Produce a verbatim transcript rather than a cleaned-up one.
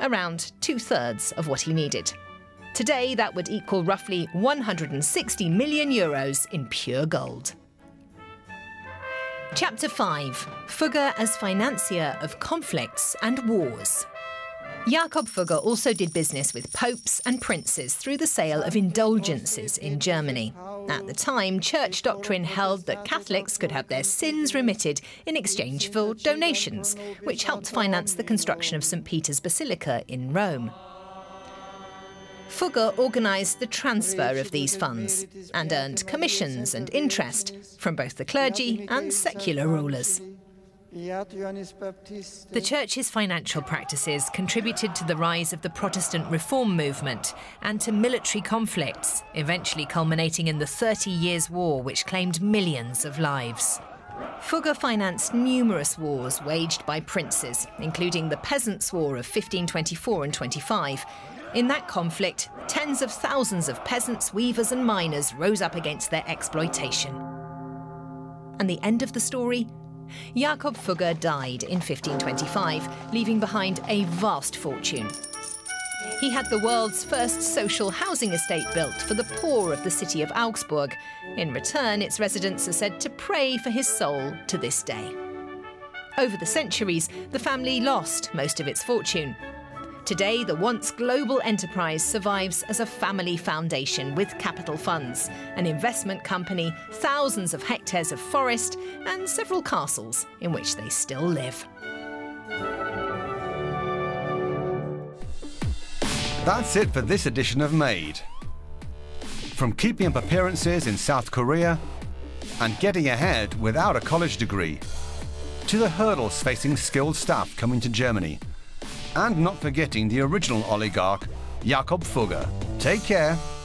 around two-thirds of what he needed. Today, that would equal roughly one hundred sixty million euros in pure gold. Chapter five. Fugger as financier of conflicts and wars. Jakob Fugger also did business with popes and princes through the sale of indulgences in Germany. At the time, church doctrine held that Catholics could have their sins remitted in exchange for donations, which helped finance the construction of Saint Peter's Basilica in Rome. Fugger organised the transfer of these funds and earned commissions and interest from both the clergy and secular rulers. The Church's financial practices contributed to the rise of the Protestant Reform movement and to military conflicts, eventually culminating in the Thirty Years' War, which claimed millions of lives. Fugger financed numerous wars waged by princes, including the Peasants' War of fifteen twenty-four and twenty-five. In that conflict, tens of thousands of peasants, weavers and miners rose up against their exploitation. And the end of the story? Jakob Fugger died in fifteen twenty-five, leaving behind a vast fortune. He had the world's first social housing estate built for the poor of the city of Augsburg. In return, its residents are said to pray for his soul to this day. Over the centuries, the family lost most of its fortune. Today, the once global enterprise survives as a family foundation with capital funds, an investment company, thousands of hectares of forest, and several castles in which they still live. That's it for this edition of Made. From keeping up appearances in South Korea and getting ahead without a college degree, to the hurdles facing skilled staff coming to Germany, and not forgetting the original oligarch, Jakob Fugger. Take care.